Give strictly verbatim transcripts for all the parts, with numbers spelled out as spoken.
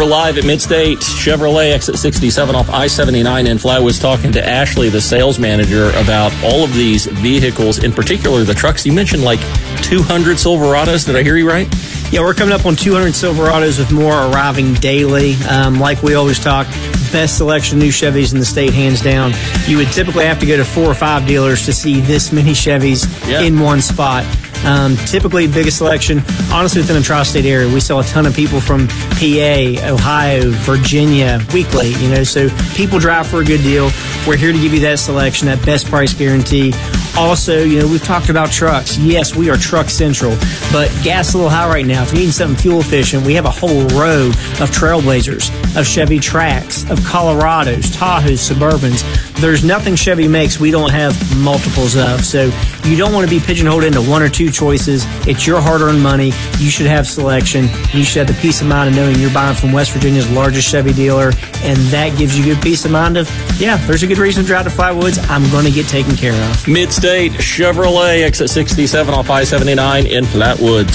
We're live at Midstate Chevrolet, exit sixty-seven off I seventy-nine in Flatwoods, talking to Ashley, the sales manager, about all of these vehicles, in particular the trucks. You mentioned like two hundred Silverados. Did I hear you right? Yeah, we're coming up on two hundred Silverados with more arriving daily. Um, like we always talk, best selection of new Chevys in the state, hands down. You would typically have to go to four or five dealers to see this many Chevys yeah. in one spot. Um, typically, biggest selection, honestly, within the tri-state area. We sell a ton of people from P A, Ohio, Virginia, weekly, you know, so people drive for a good deal. We're here to give you that selection, that best price guarantee. Also, you know, we've talked about trucks. Yes, we are Truck Central, but gas is a little high right now. If you're needing something fuel efficient, we have a whole row of Trailblazers, of Chevy Trax, of Colorados, Tahoes, Suburbans. There's nothing Chevy makes we don't have multiples of. So you don't want to be pigeonholed into one or two choices. It's your hard-earned money. You should have selection. You should have the peace of mind of knowing you're buying from West Virginia's largest Chevy dealer, and that gives you good peace of mind of, yeah, there's a good reason to drive to Flatwoods. I'm going to get taken care of. Midstate Chevrolet, exit sixty-seven off I seventy-nine in Flatwoods.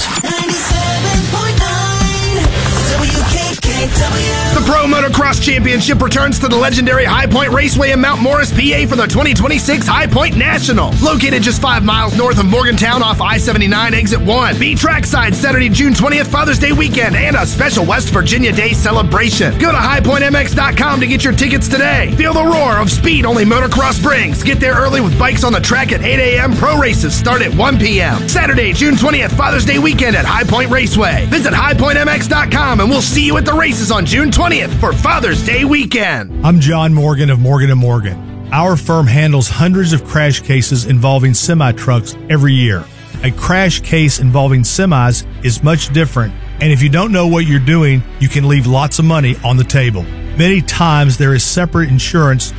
The Pro Motocross Championship returns to the legendary High Point Raceway in Mount Morris, P A for the twenty twenty-six High Point National. Located just five miles north of Morgantown off I seventy-nine exit one. Be trackside Saturday, June twentieth, Father's Day weekend, and a special West Virginia Day celebration. Go to high point m x dot com to get your tickets today. Feel the roar of speed only motocross brings. Get there early with bikes on the track at eight a.m. Pro races start at one p.m. Saturday, June twentieth, Father's Day weekend at High Point Raceway. Visit high point m x dot com and we'll see you at the races on June twentieth for Father's Day weekend. I'm John Morgan of Morgan and Morgan. Our firm handles hundreds of crash cases involving semi-trucks every year. A crash case involving semis is much different, and if you don't know what you're doing, you can leave lots of money on the table. Many times there is separate insurance